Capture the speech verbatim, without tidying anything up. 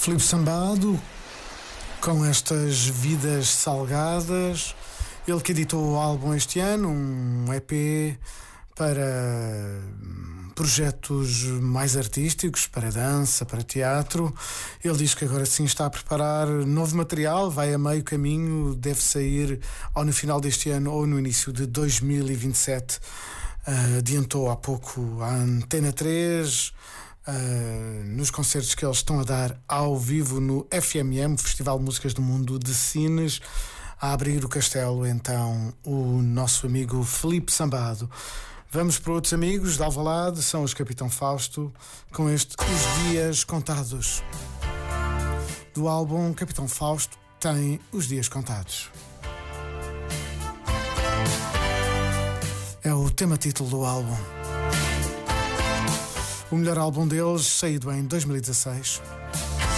Filipe Sambado, com estas vidas salgadas, ele que editou o álbum este ano, um E P para projetos mais artísticos, para dança, para teatro. Ele diz que agora sim está a preparar novo material, vai a meio caminho, deve sair ou no final deste ano ou no início de dois mil e vinte e sete. Uh, adiantou há pouco a Antena três, uh, nos concertos que eles estão a dar ao vivo no F M M, Festival de Músicas do Mundo de Sines. A abrir o castelo, então, o nosso amigo Filipe Sambado. Vamos para outros amigos de Alvalade, são os Capitão Fausto, com este Os Dias Contados. Do álbum Capitão Fausto tem Os Dias Contados. É o tema-título do álbum. O melhor álbum deles, saído em dois mil e dezasseis.